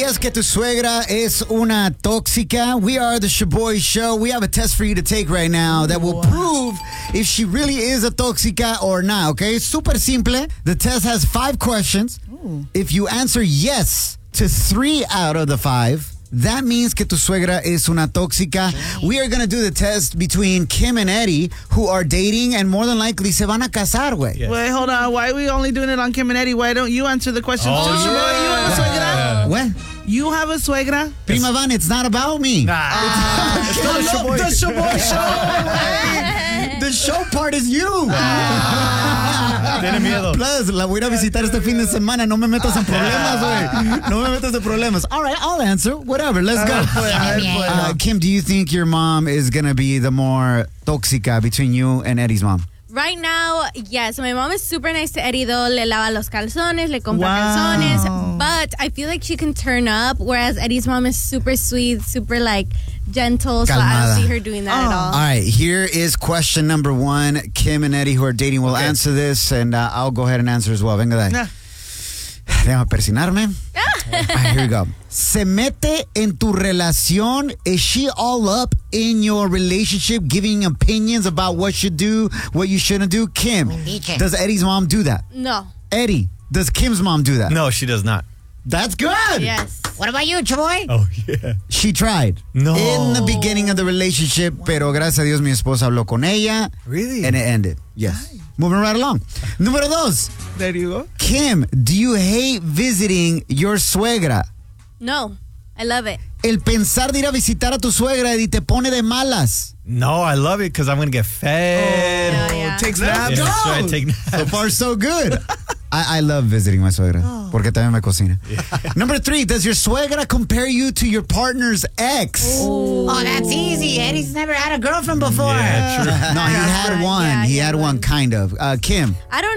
¿Sabías que tu suegra es una tóxica? We are the Shaboy Show. We have a test for you to take right now that will prove if she really is a tóxica or not, okay? Super simple. The test has 5 questions. If you answer yes to 3 out of the 5, that means que tu suegra es una tóxica. We are going to do the test between Kim and Eddie, who are dating and more than likely se van a casar, güey. Yes. Wait, hold on. Why are we only doing it on Kim and Eddie? Why don't you answer the question too? yeah. Shaboy, you have a suegra? What? You have a suegra? Prima Van, it's not about me. It's still the Shaboy. The Shaboy Show. The show part is you. Tiene miedo. Plus, la voy a ir a visitar este fin de semana. No me metas en problemas, güey. No me metas en problemas. All right, I'll answer. Whatever, let's go. Kim, do you think your mom is going to be the more tóxica between you and Eddie's mom? Right now, yes. My mom is super nice to Eddie, though. Le lava los calzones, le compra Wow. calzones. But I feel like she can turn up, whereas Eddie's mom is super sweet, super, like, gentle. So I Calmada. don't see her doing that at all. All right, here is question number 1. Kim and Eddie, who are dating, will answer this, and I'll go ahead and answer as well. Venga de ahí. Déjame persinarme. All right, here we go. Se mete en tu relación. Is she all up in your relationship, giving opinions about what you should do, what you shouldn't do? Kim, does Eddie's mom do that? No. Eddie, does Kim's mom do that? No, she does not. That's good. Yes. What about you, Chaboy? Oh, yeah. She tried. No. In the beginning of the relationship, pero gracias a Dios mi esposa habló con ella. Really? And it ended. Yes. Moving right along. Número 2. There you go. Kim, do you hate visiting your suegra? No. I love it. El pensar de ir a visitar a tu suegra, Eddie, te pone de malas. No, I love it because I'm going to get fed. Yeah. Takes Let's naps. go. That's right, take naps. So far, so good. I love visiting my suegra porque también me cocina. Number 3, does your suegra compare you to your partner's ex? Oh, that's easy. Eddie's never had a girlfriend before. Yeah, true. No, he had one. Yeah, he he had had one, one. kind of. Kim. I don't